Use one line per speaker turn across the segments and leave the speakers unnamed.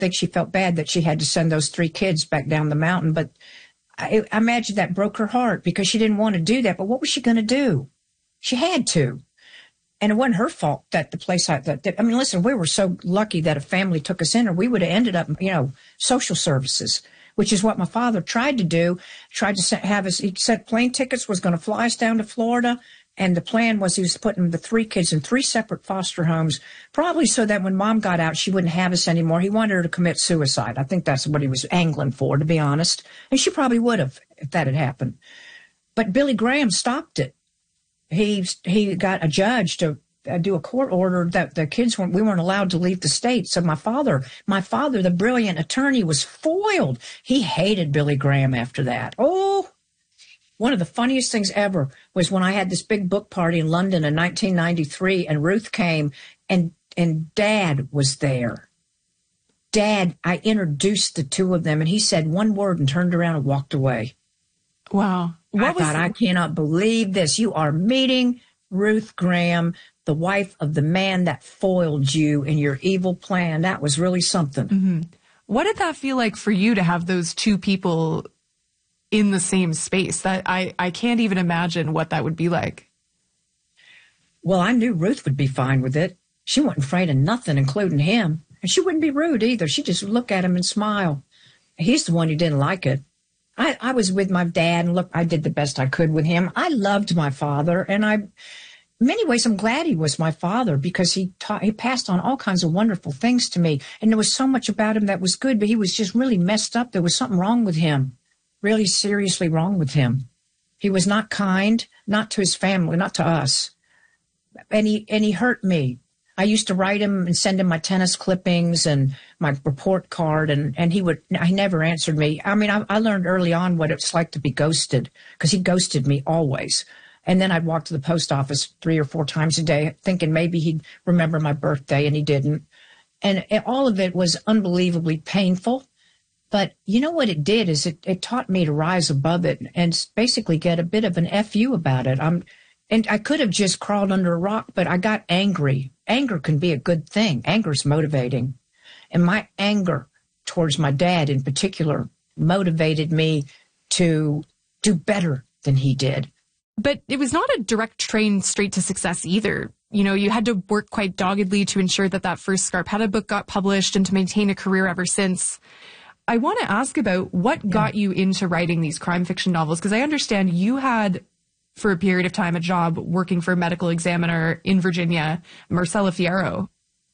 think she felt bad that she had to send those 3 kids back down the mountain. But I imagine that broke her heart because she didn't want to do that. But what was she going to do? She had to. And it wasn't her fault that the place, listen, we were so lucky that a family took us in, or we would have ended up, social services, which is what my father tried to do. Tried to have us, he said plane tickets, was going to fly us down to Florida. And the plan was he was putting the 3 kids in 3 separate foster homes, probably so that when Mom got out, she wouldn't have us anymore. He wanted her to commit suicide. I think that's what he was angling for, to be honest. And she probably would have if that had happened. But Billy Graham stopped it. He got a judge to do a court order that the kids we weren't allowed to leave the state. So my father, the brilliant attorney, was foiled. He hated Billy Graham after that. Oh, one of the funniest things ever was when I had this big book party in London in 1993, and Ruth came, and Dad was there. Dad, I introduced the 2 of them, and he said one word and turned around and walked away.
Wow.
I cannot believe this. You are meeting Ruth Graham, the wife of the man that foiled you in your evil plan. That was really something.
Mm-hmm. What did that feel like for you to have those 2 people in the same space? That I can't even imagine what that would be like.
Well, I knew Ruth would be fine with it. She wasn't afraid of nothing, including him. And she wouldn't be rude either. She'd just look at him and smile. He's the one who didn't like it. I was with my dad, and look, I did the best I could with him. I loved my father, and in many ways, I'm glad he was my father, because he passed on all kinds of wonderful things to me. And there was so much about him that was good, but he was just really messed up. There was something wrong with him, really seriously wrong with him. He was not kind, not to his family, not to us. And he hurt me. I used to write him and send him my tennis clippings and my report card, and he never answered me. I mean, I learned early on what it's like to be ghosted, because he ghosted me always. And then I'd walk to the post office 3 or 4 times a day thinking maybe he'd remember my birthday, and he didn't. And all of it was unbelievably painful. But you know what it did is it taught me to rise above it and basically get a bit of an FU about it. And I could have just crawled under a rock, but I got angry. Anger can be a good thing. Anger is motivating. And my anger towards my dad in particular motivated me to do better than he did.
But it was not a direct train straight to success either. You know, you had to work quite doggedly to ensure that first Scarpetta book got published and to maintain a career ever since. I want to ask about what got you into writing these crime fiction novels, because I understand you had, for a period of time, a job working for a medical examiner in Virginia, Marcella Fierro.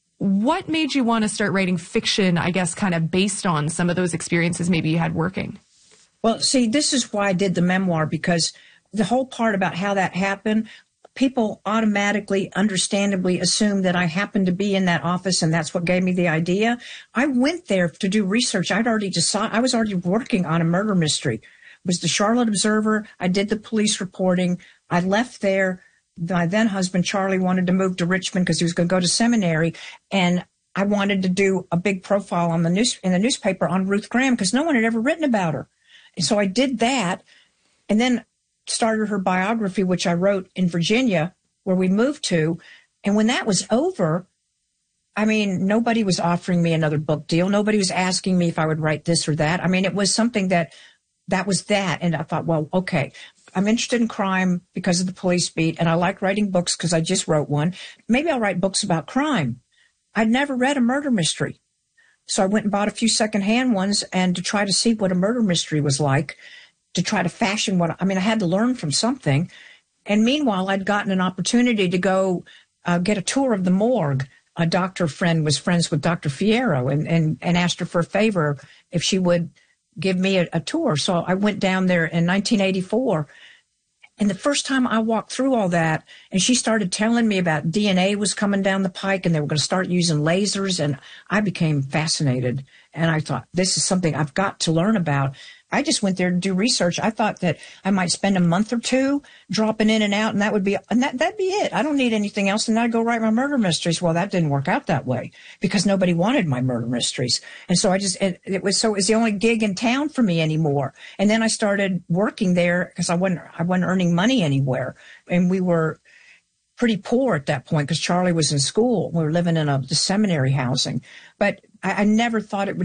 What made you want to start writing fiction, I guess, kind of based on some of those experiences maybe you had working?
Well, see, this is why I did the memoir, because the whole part about how that happened, people automatically, understandably assume that I happened to be in that office and that's what gave me the idea. I went there to do research. I was already working on a murder mystery. It was the Charlotte Observer. I did the police reporting. I left there. My then husband, Charlie, wanted to move to Richmond because he was going to go to seminary. And I wanted to do a big profile in the newspaper on Ruth Graham because no one had ever written about her. And so I did that and then started her biography, which I wrote in Virginia, where we moved to. And when that was over, I mean, nobody was offering me another book deal. Nobody was asking me if I would write this or that. I mean, it was something that was that. And I thought, well, okay, I'm interested in crime because of the police beat. And I like writing books because I just wrote one. Maybe I'll write books about crime. I'd never read a murder mystery. So I went and bought a few secondhand ones and to try to see what a murder mystery was like, to try to fashion I had to learn from something. And meanwhile, I'd gotten an opportunity to go get a tour of the morgue. A doctor friend was friends with Dr. Fierro and asked her for a favor if she would give me a tour. So I went down there in 1984. And the first time I walked through all that, and she started telling me about DNA was coming down the pike and they were going to start using lasers, and I became fascinated. And I thought, this is something I've got to learn about. I just went there to do research. I thought that I might spend a month or two dropping in and out, and that'd be it. I don't need anything else, and I'd go write my murder mysteries. Well, that didn't work out that way because nobody wanted my murder mysteries, and so it was the only gig in town for me anymore. And then I started working there because I wasn't earning money anywhere, and we were pretty poor at that point because Charlie was in school. We were living in the seminary housing, but I never thought it would